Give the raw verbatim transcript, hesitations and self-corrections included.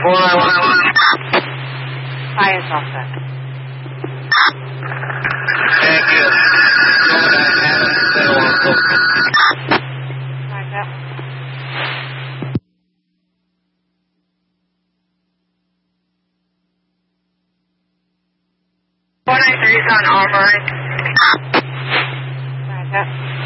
four nine one nine one. Fire is all set. Thank you. four nine three is on Auburn. Roger.